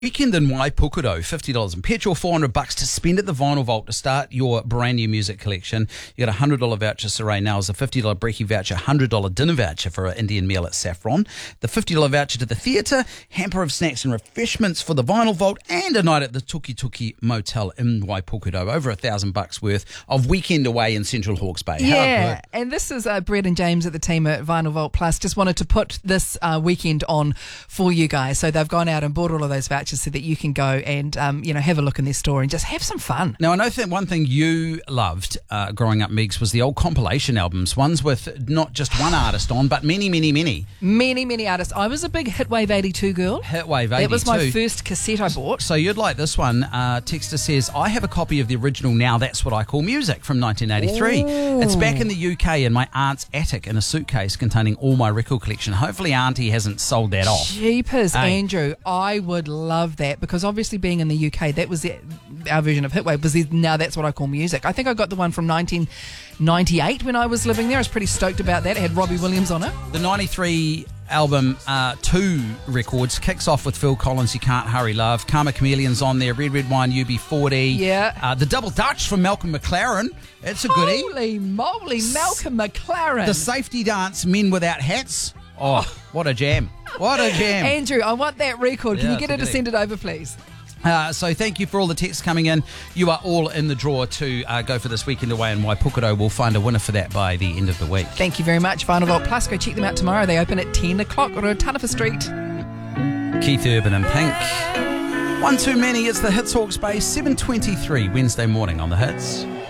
Weekend in Waipukuro, $50 in petrol, $400 to spend at the Vinyl Vault to start your brand new music collection. You got a $100 voucher, Saray Nails, a $50 brekkie voucher, $100 dinner voucher for an Indian meal at Saffron, the $50 voucher to the theatre, hamper of snacks and refreshments for the Vinyl Vault, and a night at the Tuki Tuki Motel in Waipukuro. Over $1,000 worth of weekend away in Central Hawke's Bay. Yeah, and this is Brett and James at the team at Vinyl Vault Plus. Just wanted to put this weekend on for you guys. So they've gone out and bought all of those vouchers so that you can go and have a look in their store and just have some fun. Now, I know that one thing you loved growing up, Megs, was the old compilation albums, ones with not just one artist on, but many artists. I was a big Hitwave 82 girl. Hitwave 82. That was my first cassette I bought. So you'd like this one. Texter says, I have a copy of the original Now That's What I Call Music from 1983. Ooh. It's back in the UK in my aunt's attic in a suitcase containing all my record collection. Hopefully Auntie hasn't sold that off. Jeepers, Andrew. I would love that because obviously being in the UK, that was our version of Hitwave. Was Now That's What I Call Music. I think I got the one from 1998 when I was living there. I was pretty stoked about that. It had Robbie Williams on it. The 93 album, 2 records, kicks off with Phil Collins' You Can't Hurry Love. Karma Chameleon's on there. Red Red Wine UB40. Yeah. The Double Dutch from Malcolm McLaren. It's a goodie. Holy moly, Malcolm McLaren. The Safety Dance, Men Without Hats. Oh, what a jam. What a jam. Andrew, I want that record. Can Yeah, you get her to send it over, please? So thank you for all the texts coming in. You are all in the draw to go for this weekend away in Waipukuro. We'll find a winner for that by the end of the week. Thank you very much. Vinyl Vault Plus, go check them out tomorrow. They open at 10 o'clock on Tanafa Street. Keith Urban and Pink. One too many. It's the Hits Hawke's Bay, 7:23 Wednesday morning on the Hits.